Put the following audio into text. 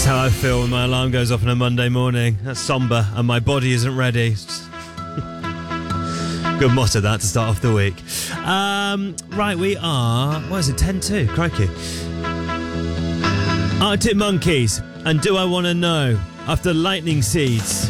how I feel when my alarm goes off on a Monday morning. That's somber and my body isn't ready. Good motto that to start off the week. Right, we are... What is it? 10-2? Crikey. Arctic Monkeys and Do I Want to Know after Lightning Seeds.